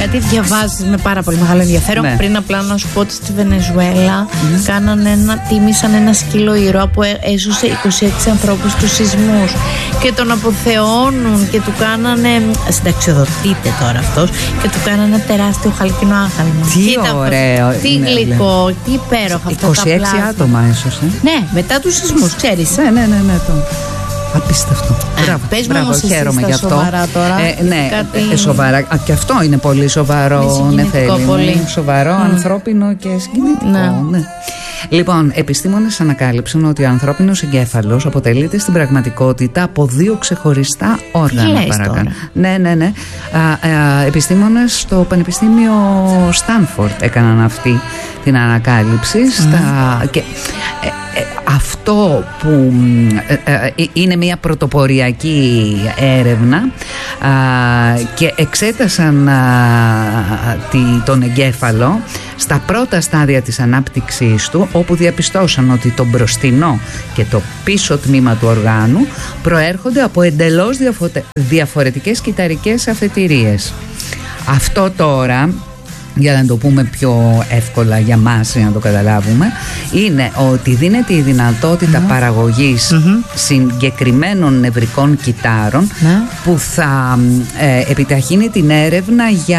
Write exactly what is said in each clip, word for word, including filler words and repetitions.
Κάτι διαβάζεις με πάρα πολύ μεγάλο ενδιαφέρον. Ναι. Πριν απλά να σου πω ότι στη Βενεζουέλα mm. κάνανε ένα, τίμησαν ένα σκύλο ήρωα που έσωσε είκοσι έξι ανθρώπους στους σεισμούς και τον αποθεώνουν και του κάνανε. Συνταξιοδοτείται τώρα αυτός και του κάνανε τεράστιο χαλκινό άγαλμα. Τι Κοίτα, ωραίο. Τι ναι, γλυκό, ναι. τι υπέροχα αυτά τα είκοσι έξι άτομα έσωσε. Ναι, μετά τους σεισμούς, ξέρεις. Ναι, ναι, ναι, ναι. Το... Απίστευτο. Μπράβο, πες μου όμως χαίρομαι γι' αυτό. Σοβαρά τώρα. Ε, ναι, κάτι... ε, σοβαρά. Α, και αυτό είναι πολύ σοβαρό. Είναι συγκινητικό πολύ. Σοβαρό, mm. ανθρώπινο και συγκινητικό. Ναι. Ναι. Λοιπόν, επιστήμονες ανακάλυψαν ότι ο ανθρώπινος εγκέφαλος αποτελείται στην πραγματικότητα από δύο ξεχωριστά όργανα. Παρακαλώ. Ναι, ναι, ναι. Α, α, επιστήμονες στο Πανεπιστήμιο Στάνφορντ έκαναν αυτή την ανακάλυψη. Mm. Στα, και, ε, ε, αυτό που ε, ε, είναι μια πρωτοποριακή έρευνα α, και εξέτασαν α, τη, τον εγκέφαλο στα πρώτα στάδια της ανάπτυξής του, όπου διαπιστώσαν ότι το μπροστινό και το πίσω τμήμα του οργάνου προέρχονται από εντελώς διαφορετικές κυταρικές αφετηρίες. Αυτό τώρα, για να το πούμε πιο εύκολα για μας, για να το καταλάβουμε, είναι ότι δίνεται η δυνατότητα mm-hmm. παραγωγής mm-hmm. συγκεκριμένων νευρικών κυτάρων mm-hmm. που θα ε, επιταχύνει την έρευνα για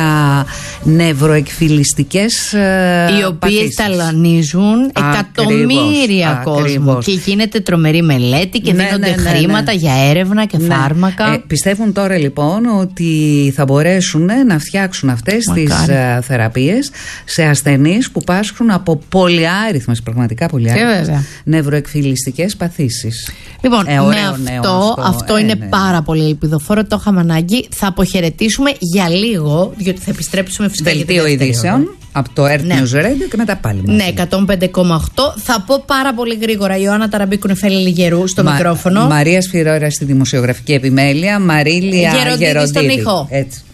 νευροεκφυλιστικές ε, οι οποίες ταλανίζουν εκατομμύρια κόσμου και γίνεται τρομερή μελέτη και ναι, δίνονται ναι, ναι, χρήματα ναι. για έρευνα και ναι. φάρμακα. Ε, πιστεύουν τώρα λοιπόν ότι θα μπορέσουν να φτιάξουν αυτές Μακάρι. τις ε, θεραπείες σε ασθενείς που πάσχουν από πολυάριθμες, πραγματικά πολυάριθμες νευροεκφυλιστικές παθήσεις. Λοιπόν, ε, ωραίο, με νέο, αυτό, αυτό, αυτό ε, είναι ναι. πάρα πολύ ελπιδοφόρο, το είχαμε ανάγκη. Θα αποχαιρετήσουμε για λίγο, διότι θα επιστρέψουμε φυσικά για την Δελτίο ειδήσεων από το Earth ναι. News Radio και μετά πάλι μαζί. Ναι, εκατόν πέντε κόμμα οκτώ. Θα πω πάρα πολύ γρήγορα. Ιωάννα Ταραμπίκου, Νεφέλη Λιγερού στο Μα, μικρόφωνο. Μαρία Σφυρόρα στη δημοσιογραφική επιμέλεια. Μαρίλια Γεροντίδη στον ήχο. Έτσι.